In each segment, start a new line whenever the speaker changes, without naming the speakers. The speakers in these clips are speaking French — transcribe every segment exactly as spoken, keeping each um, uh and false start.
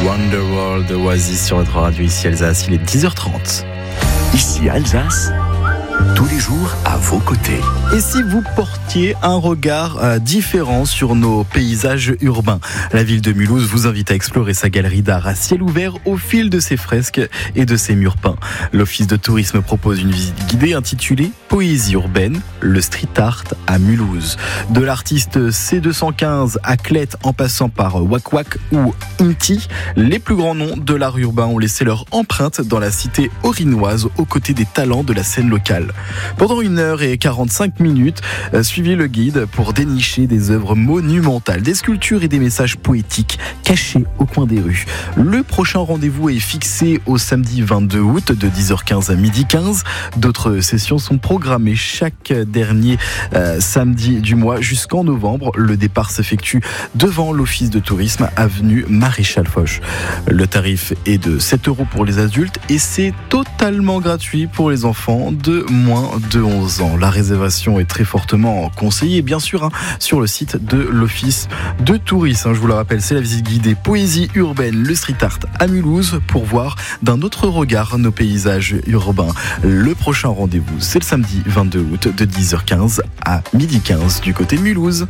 Wonderworld Oasis sur notre radio ici Alsace, il est dix heures trente.
Ici Alsace, tous les jours à vos côtés.
Et si vous portiez un regard euh, différent sur nos paysages urbains, la ville de Mulhouse vous invite à explorer sa galerie d'art à ciel ouvert au fil de ses fresques et de ses murs peints. L'Office de tourisme propose une visite guidée intitulée Poésie urbaine, le street art à Mulhouse. De l'artiste C deux cent quinze à Clette en passant par Wak Wak ou Inti, les plus grands noms de l'art urbain ont laissé leur empreinte dans la cité orinoise aux côtés des talents de la scène locale. Pendant une heure et quarante-cinq minutes, suivez le guide pour dénicher des œuvres monumentales, des sculptures et des messages poétiques cachés au coin des rues. Le prochain rendez-vous est fixé au samedi vingt-deux août de dix heures quinze à midi quinze. D'autres sessions sont programmées chaque dernier euh, samedi du mois jusqu'en novembre. Le départ s'effectue devant l'Office de tourisme, avenue Maréchal Foch. Le tarif est de sept euros pour les adultes et c'est totalement gratuit pour les enfants de moins de onze ans. La réservation est très fortement conseillée, bien sûr, hein, sur le site de l'Office de tourisme. Je vous le rappelle, c'est la visite guidée Poésie urbaine, le street art à Mulhouse pour voir d'un autre regard nos paysages urbains. Le prochain rendez-vous, c'est le samedi vingt-deux août de dix heures quinze à midi quinze du côté de Mulhouse.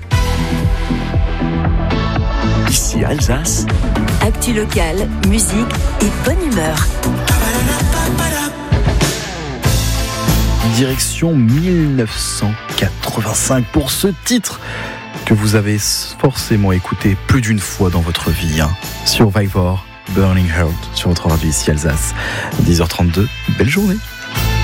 Ici Alsace,
actu locale, musique et bonne humeur.
Direction mille neuf cent quatre-vingt-cinq pour ce titre que vous avez forcément écouté plus d'une fois dans votre vie. Hein. Survivor, Burning Heart sur votre radio ici Alsace. dix heures trente-deux, belle journée.